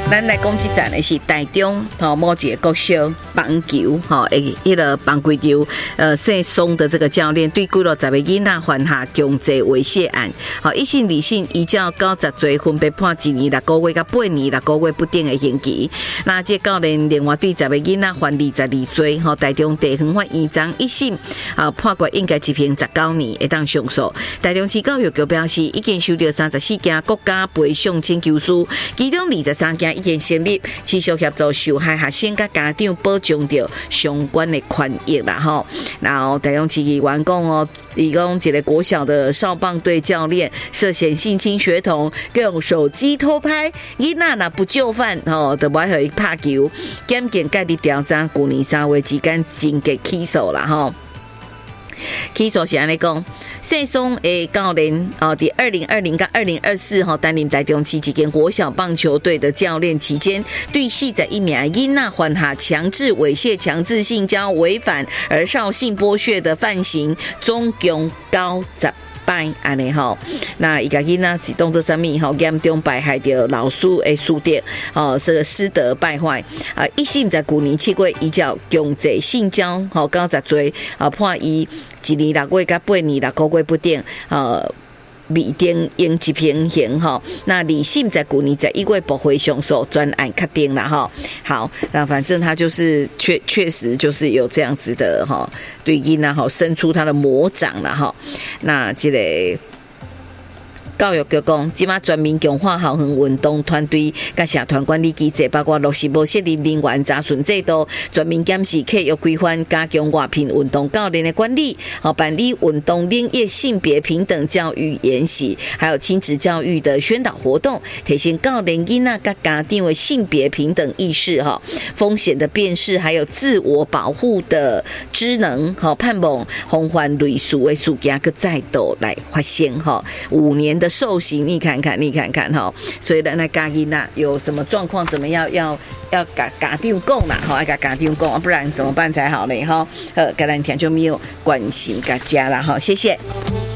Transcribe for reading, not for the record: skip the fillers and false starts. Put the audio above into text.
咱来讲即站的是台中某一个国小棒球迄个棒球场姓松的这个教练对几落10个囡仔犯下强制猥亵案，一审二审依照90罪分别判1年6个月甲8年6个月不等的刑期。那这教练另外对10个囡仔犯22罪，台中地方法院长一审判决应该执行19年，会当上诉。台中市教育局表示，已经收到34件国家赔偿请求书，其中23件已经成立，持续协助受害学生甲家长保障着相关的权益啦然后台中市议员讲伊讲一个国小的少棒队教练涉嫌性侵学童，用手机偷拍，囡仔若不就范就不会拍球。检警介入调查，去年3月之间经过起诉啦起诉是安尼讲，姓松的教练在2020到2024担任台中市一间国小棒球队的教练期间，对41名囡仔犯下强制猥亵、强制性交、违反儿少性剥削的犯行，总共90摆安尼那伊家囡仔是当作啥物严重败害到老师的师德这个师德败坏一审在去年7月依照强制性交90罪判伊1年6个月到8年6个月不等未定应执行刑那二审在去年11月驳回上诉，专案确定了好，那反正他就是确实就是有这样子的对囡仔伸出他的魔掌了那这个教育局讲，即马全民强化校园运动团队甲社团管理机制，包括落实无适任人员查询制度，全面检视客约规范，加强外聘运动教练的管理，办理运动领域性别平等教育研习，还有亲子教育的宣导活动，提升教练囡仔甲家长的性别平等意识风险的辨识，还有自我保护的知能盼望防范类似的事件个再度来发生5年的受刑，你看看所以咱来家囡仔有什么状况，怎么样要家长讲啦要甲家长讲，不然怎么办才好呢跟咱听众朋友关心大家啦谢谢。